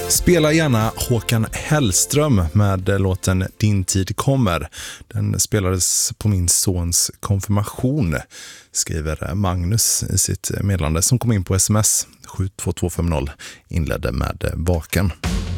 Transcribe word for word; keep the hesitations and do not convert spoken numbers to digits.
Spela gärna Håkan Hellström med låten Din tid kommer. Den spelades på min sons konfirmation, skriver Magnus i sitt meddelande som kom in på sms. sju två två fem noll inledde med Vaken.